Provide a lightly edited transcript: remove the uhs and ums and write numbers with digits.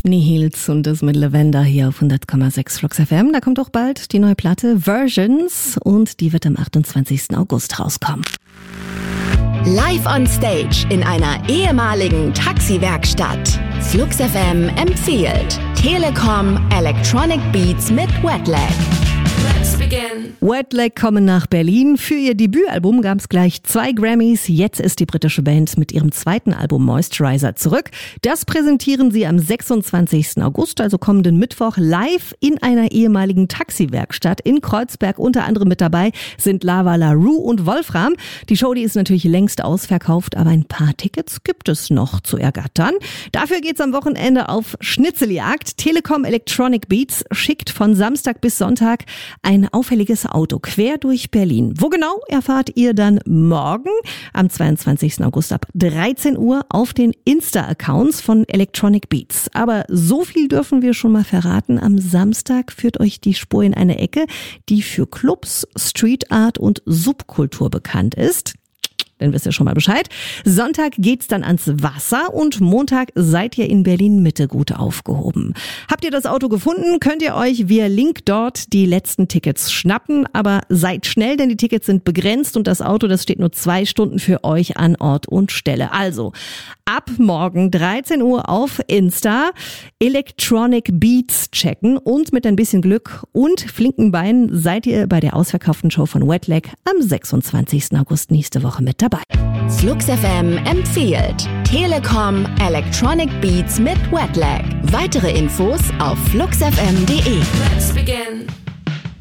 Nihils und das mit Lavender hier auf 100,6 Flux FM. Da kommt auch bald die neue Platte Versions und die wird am 28. August rauskommen. Live on Stage in einer ehemaligen Taxiwerkstatt. Flux FM empfiehlt Telekom Electronic Beats mit Wetlag. Let's begin. Wetlag kommen nach Berlin. Für ihr Debütalbum gab es gleich 2 Grammys. Jetzt ist die britische Band mit ihrem zweiten Album Moisturizer zurück. Das präsentieren sie am 26. August, also kommenden Mittwoch, live in einer ehemaligen Taxiwerkstatt in Kreuzberg. Unter anderem mit dabei sind Lava LaRue und Wolfram. Die Show, die ist natürlich längst ausverkauft, aber ein paar Tickets gibt es noch zu ergattern. Dafür geht's am Wochenende auf Schnitzeljagd. Telekom Electronic Beats schickt von Samstag bis Sonntag ein auffälliges Auto quer durch Berlin. Wo genau, erfahrt ihr dann morgen am 22. August ab 13 Uhr auf den Insta-Accounts von Electronic Beats. Aber so viel dürfen wir schon mal verraten. Am Samstag führt euch die Spur in eine Ecke, die für Clubs, Street Art und Subkultur bekannt ist. Dann wisst ihr schon mal Bescheid. Sonntag geht's dann ans Wasser und Montag seid ihr in Berlin-Mitte gut aufgehoben. Habt ihr das Auto gefunden, könnt ihr euch via Link dort die letzten Tickets schnappen. Aber seid schnell, denn die Tickets sind begrenzt und das Auto, das steht nur 2 Stunden für euch an Ort und Stelle. Also ab morgen 13 Uhr auf Insta Electronic Beats checken und mit ein bisschen Glück und flinken Beinen seid ihr bei der ausverkauften Show von Wetlag am 26. August nächste Woche mit dabei. Flux FM empfiehlt Telekom Electronic Beats mit Wetlag. Weitere Infos auf fluxfm.de. Let's begin.